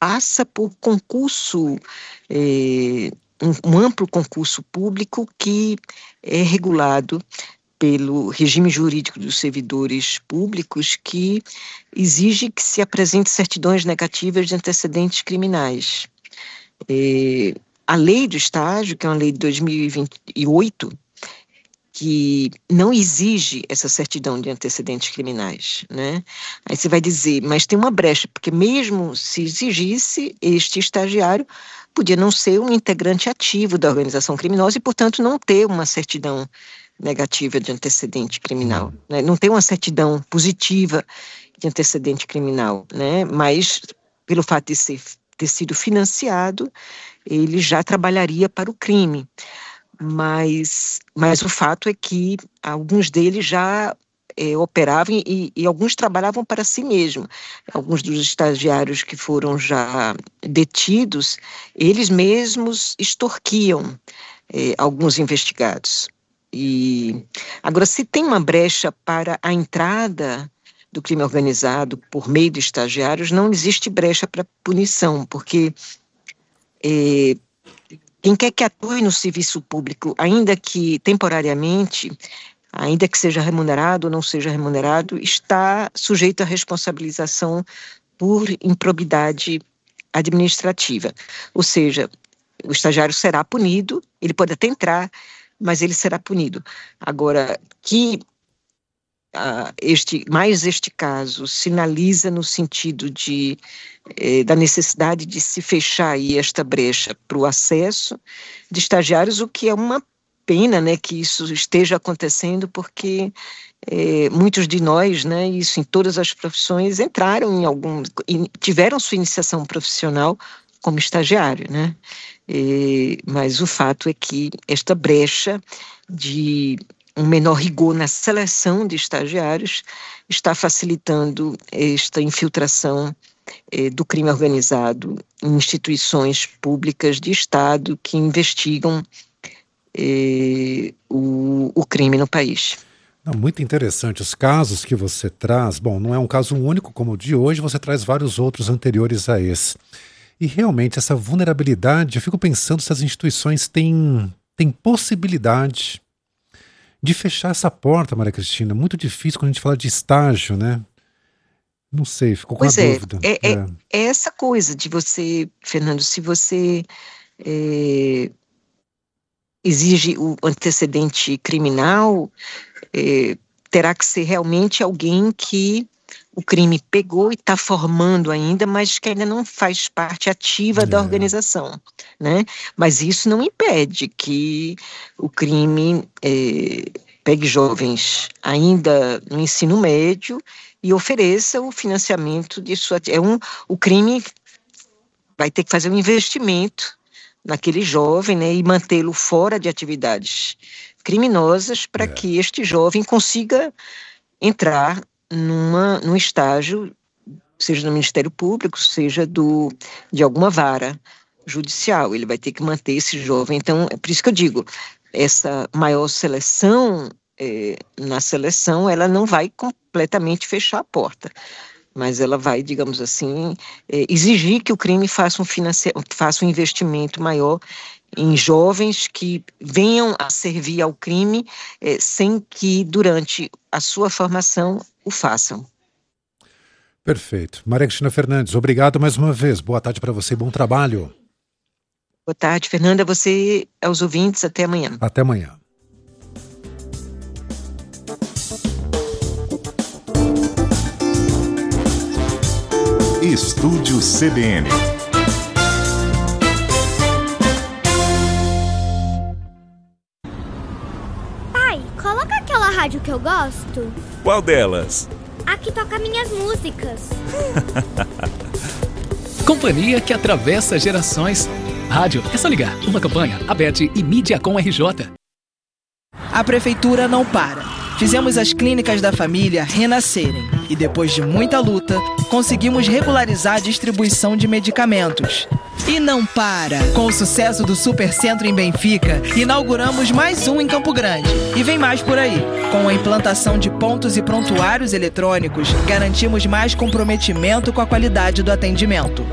passa por concurso, um amplo concurso público que é regulado pelo regime jurídico dos servidores públicos, que exige que se apresente certidões negativas de antecedentes criminais. A lei do estágio, que é uma lei de 2028, que não exige essa certidão de antecedentes criminais, né? Aí você vai dizer, mas tem uma brecha, porque mesmo se exigisse, este estagiário podia não ser um integrante ativo da organização criminosa e, portanto, não ter uma certidão negativa de antecedente criminal, né? Não ter uma certidão positiva de antecedente criminal, né? Mas, pelo fato de ter sido financiado, ele já trabalharia para o crime. Mas o fato é que alguns deles já operavam e alguns trabalhavam para si mesmos. Alguns dos estagiários que foram já detidos, eles mesmos extorquiam alguns investigados. E agora, se tem uma brecha para a entrada do crime organizado por meio de estagiários, não existe brecha para punição, porque quem quer que atue no serviço público, ainda que temporariamente, ainda que seja remunerado ou não seja remunerado, está sujeito à responsabilização por improbidade administrativa. Ou seja, o estagiário será punido, ele pode até entrar, mas ele será punido. Agora, que este caso sinaliza no sentido da necessidade de se fechar aí esta brecha para o acesso de estagiários, o que é uma pena, né, que isso esteja acontecendo, porque muitos de nós, né, isso em todas as profissões, entraram tiveram sua iniciação profissional como estagiário, né, mas o fato é que esta brecha de um menor rigor na seleção de estagiários está facilitando esta infiltração do crime organizado em instituições públicas de Estado que investigam o crime no país. Não, muito interessante os casos que você traz. Bom, não é um caso único como o de hoje, você traz vários outros anteriores a esse. E realmente essa vulnerabilidade, eu fico pensando se as instituições têm possibilidade de fechar essa porta, Maria Cristina. Muito difícil quando a gente fala de estágio, né? Não sei, ficou com a dúvida. É essa coisa de você, Fernando, se você exige o antecedente criminal, terá que ser realmente alguém que o crime pegou e está formando ainda, mas que ainda não faz parte ativa da organização, né? Mas isso não impede que o crime pegue jovens ainda no ensino médio e ofereça o financiamento de sua... O crime vai ter que fazer um investimento naquele jovem, né, e mantê-lo fora de atividades criminosas para que este jovem consiga entrar num estágio, seja no Ministério Público, seja de alguma vara judicial. Ele vai ter que manter esse jovem. Então, é por isso que eu digo, essa maior seleção, na seleção, ela não vai completamente fechar a porta, mas ela vai, digamos assim, exigir que o crime faça um investimento maior em jovens que venham a servir ao crime sem que, durante a sua formação, o façam. Perfeito. Maria Cristina Fernandes, obrigado mais uma vez. Boa tarde para você e bom trabalho. Boa tarde, Fernanda. A você, aos ouvintes, até amanhã. Até amanhã. Estúdio CBN. Pai, coloca aquela rádio que eu gosto. Qual delas? A que toca minhas músicas. Companhia que atravessa gerações. Rádio, é só ligar. Uma campanha, Abete e Mídiacom RJ. A prefeitura não para. Fizemos as clínicas da família renascerem e, depois de muita luta, conseguimos regularizar a distribuição de medicamentos. E não para! Com o sucesso do Supercentro em Benfica, inauguramos mais um em Campo Grande. E vem mais por aí. Com a implantação de pontos e prontuários eletrônicos, garantimos mais comprometimento com a qualidade do atendimento.